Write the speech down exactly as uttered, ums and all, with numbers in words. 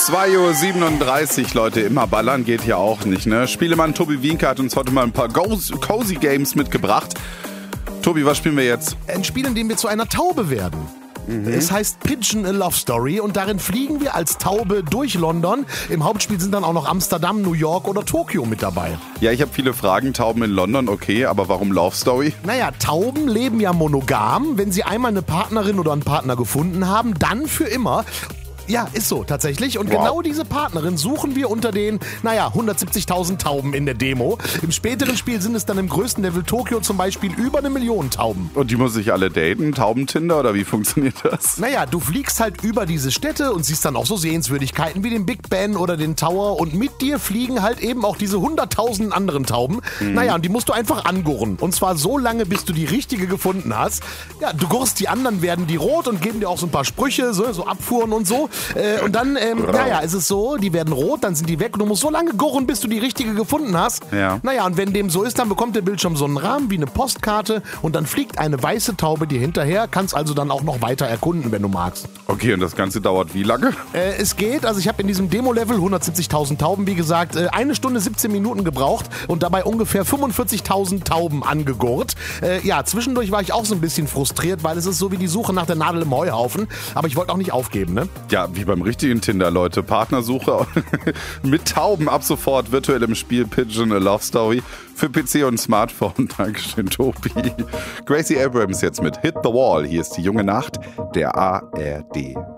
zwei Uhr siebenunddreißig, Leute, immer ballern geht hier auch nicht, ne? Spielemann Tobi Wienke hat uns heute mal ein paar Cozy Games mitgebracht. Tobi, was spielen wir jetzt? Ein Spiel, in dem wir zu einer Taube werden. Mhm. Es heißt Pigeon a Love Story und darin fliegen wir als Taube durch London. Im Hauptspiel sind dann auch noch Amsterdam, New York oder Tokio mit dabei. Ja, ich habe viele Fragen. Tauben in London, okay, aber warum Love Story? Naja, Tauben leben ja monogam. Wenn sie einmal eine Partnerin oder einen Partner gefunden haben, dann für immer. Ja, ist so, tatsächlich. Und wow. Genau diese Partnerin suchen wir unter den, naja, hundertsiebzigtausend Tauben in der Demo. Im späteren Spiel sind es dann im größten Level Tokio zum Beispiel über eine Million Tauben. Und die muss ich alle daten? Taubentinder oder wie funktioniert das? Naja, du fliegst halt über diese Städte und siehst dann auch so Sehenswürdigkeiten wie den Big Ben oder den Tower. Und mit dir fliegen halt eben auch diese hunderttausend anderen Tauben. Mhm. Naja, und die musst du einfach angurren. Und zwar so lange, bis du die richtige gefunden hast. Ja, du gurrst die anderen, werden die rot und geben dir auch so ein paar Sprüche, so, so Abfuhren und so. Äh, und dann, ähm, naja, ist es so, die werden rot, dann sind die weg und du musst so lange gurren, bis du die richtige gefunden hast. Ja. Naja, und wenn dem so ist, dann bekommt der Bildschirm so einen Rahmen wie eine Postkarte und dann fliegt eine weiße Taube dir hinterher, kannst also dann auch noch weiter erkunden, wenn du magst. Okay, und das Ganze dauert wie lange? Äh, es geht, also ich habe in diesem Demo-Level hundertsiebzigtausend Tauben, wie gesagt, äh, eine Stunde siebzehn Minuten gebraucht und dabei ungefähr fünfundvierzigtausend Tauben angegurrt. Äh, ja, zwischendurch war ich auch so ein bisschen frustriert, weil es ist so wie die Suche nach der Nadel im Heuhaufen, aber ich wollte auch nicht aufgeben, ne? Ja, wie beim richtigen Tinder, Leute. Partnersuche mit Tauben ab sofort virtuell im Spiel Pigeon a Love Story für P C und Smartphone. Dankeschön, Tobi. Gracie Abrams jetzt mit Hit the Wall. Hier ist die junge Nacht der A R D.